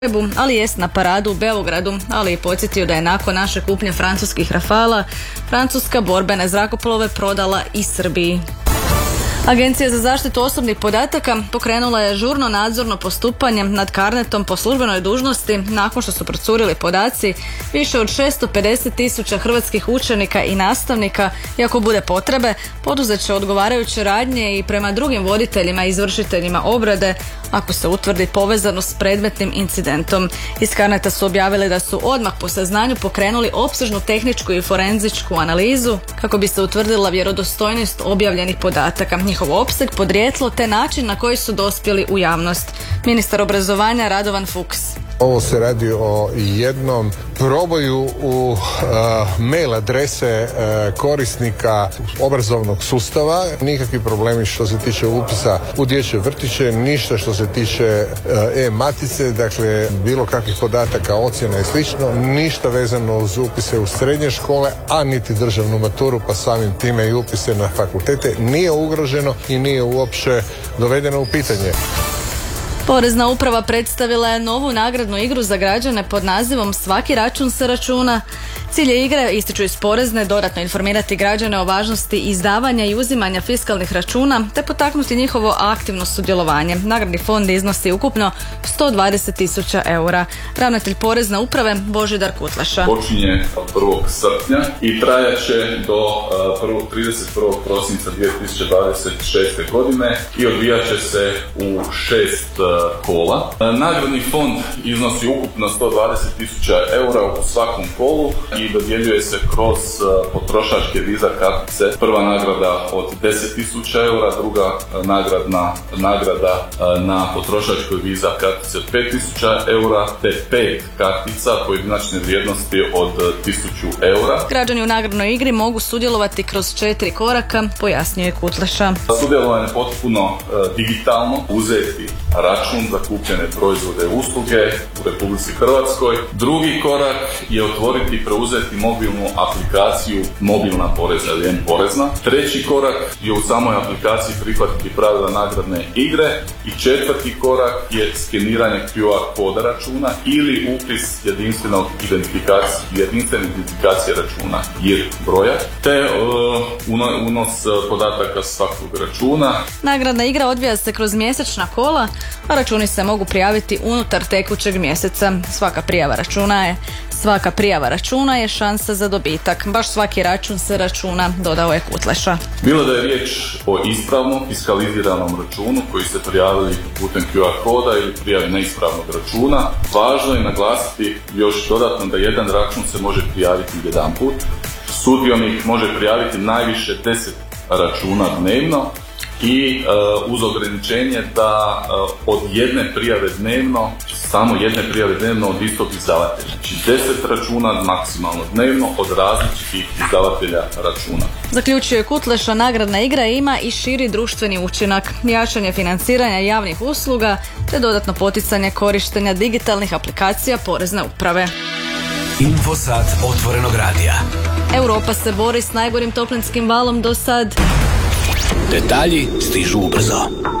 ali jest na paradu u Beogradu, ali i podsjetio da je nakon naše kupnje francuskih Rafala Francuska borbene zrakoplove prodala i Srbiji. Agencija za zaštitu osobnih podataka pokrenula je žurno nadzorno postupanje nad Carnetom po službenoj dužnosti nakon što su procurili podaci više od 650.000 hrvatskih učenika i nastavnika i ako bude potrebe poduzet će odgovarajuće radnje i prema drugim voditeljima i izvršiteljima obrade ako se utvrdi povezanost s predmetnim incidentom. Iz Carneta su objavili da su odmah po saznanju pokrenuli opsežnu tehničku i forenzičku analizu kako bi se utvrdila vjerodostojnost objavljenih podataka, njihov opseg, podrijetlo te način na koji su dospjeli u javnost. Ministar obrazovanja Radovan Fuchs. Ovo se radi o jednom proboju u mail adrese korisnika obrazovnog sustava. Nikakvi problemi što se tiče upisa u dječje vrtiće, ništa što se tiče e-matice, dakle bilo kakvih podataka, ocjena i slično, ništa vezano uz upise u srednje škole, a niti državnu maturu, pa samim time i upise na fakultete nije ugroženo i nije uopće dovedeno u pitanje. Porezna uprava predstavila je novu nagradnu igru za građane pod nazivom Svaki račun se računa. Cilj je igre, ističu iz Porezne, dodatno informirati građane o važnosti izdavanja i uzimanja fiskalnih računa te potaknuti njihovo aktivno sudjelovanje. Nagradni fond iznosi ukupno 120.000 eura. Ravnatelj Porezne uprave Božidar Kutleša. Počinje od 1. srpnja i trajaće do 31. prosinca 2026. godine i odvijat će se u 6 kola. Nagradni fond iznosi ukupno 120.000 eura u svakom kolu i dodjeljuje se kroz potrošačke Visa kartice. Prva nagrada od 10.000 eura, druga nagrada na potrošačkoj Visa kartice od 5.000 eura, te 5 kartica pojedinačne vrijednosti od 1.000 eura. Građani u nagradnoj igri mogu sudjelovati kroz 4 koraka, pojasnjuje Kutleša. Sudjelovanje je potpuno digitalno, uzeti račun za kupljene proizvode i usluge u Republici Hrvatskoj. Drugi korak je otvoriti i preuzeti mobilnu aplikaciju Mobilna porezna ili M-porezna. Treći korak je u samoj aplikaciji prihvatiti pravila nagradne igre i četvrti korak je skeniranje QR koda računa ili upis jedinstvene identifikacije računa JIR broja te unos podataka svakog računa. Nagradna igra odvija se kroz mjesečna kola, a računi se mogu prijaviti unutar tekućeg mjeseca. Svaka prijava računa je šansa za dobitak. Baš svaki račun se računa, dodao je Kutleša. Bilo da je riječ o ispravnom fiskaliziranom računu koji ste prijavili putem QR koda ili prijavi neispravnog računa, važno je naglasiti još dodatno da jedan račun se može prijaviti jedan put. Sudionik može prijaviti najviše 10 računa dnevno i uz ograničenje da od jedne prijave dnevno, samo jedne prijave dnevno od istog izdavatelja. Znači 10 računa maksimalno dnevno od različitih izdavatelja računa. Zaključuje Kutleša, nagradna igra ima i širi društveni učinak, jačanje financiranja javnih usluga te dodatno poticanje korištenja digitalnih aplikacija Porezne uprave. Infosat otvorenog radija. Europa se bori s najgorim toplinskim valom do sad. Detalji stižu ubrzo.